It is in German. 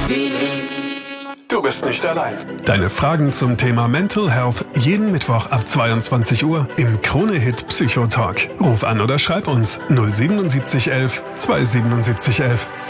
Du bist nicht allein. Deine Fragen zum Thema Mental Health jeden Mittwoch ab 22 Uhr im Krone-Hit Psychotalk. Ruf an oder schreib uns 07711 27711.